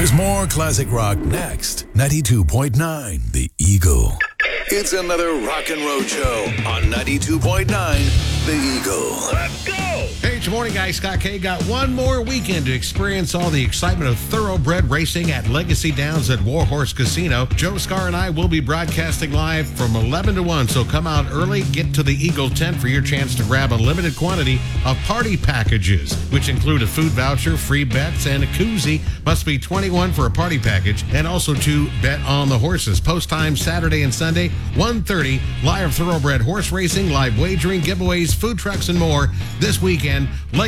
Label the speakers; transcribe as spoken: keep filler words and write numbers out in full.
Speaker 1: There's more classic rock next. ninety-two point nine The Eagle. It's another rock and road show on ninety-two point nine The Eagle.
Speaker 2: Let's go!
Speaker 3: Hey, it's your morning guy, Scott K. Got one more weekend to experience all the excitement of thoroughbred racing at Legacy Downs at Warhorse Casino. Joe Scar and I will be broadcasting live from eleven to one, so come out early, get to the Eagle tent for your chance to grab a limited quantity of party packages, which include a food voucher, free bets, and a koozie. Must be twenty-one for a party package, and also to bet on the horses. Post time Saturday and Sunday, one thirty, live thoroughbred horse racing, live wagering, giveaways, food trucks, and more this weekend.